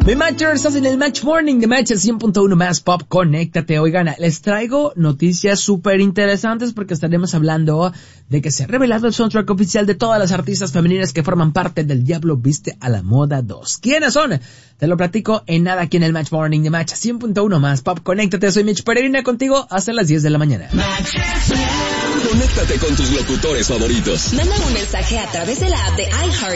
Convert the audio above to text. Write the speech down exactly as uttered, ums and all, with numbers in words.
Mi Matcher, estás en el Match Morning de Match, el cien punto uno más pop, conéctate. Oigan, les traigo noticias súper interesantes porque estaremos hablando de que se ha revelado el soundtrack oficial de todas las artistas femeninas que forman parte del Diablo Viste a la Moda dos. ¿Quiénes son? Te lo platico en nada aquí en el Match Morning de Match, cien punto uno más pop, conéctate. Soy Mitch Peregrina contigo hasta las diez de la mañana. Conéctate con tus locutores favoritos. Manda un mensaje a través de la app de iHeart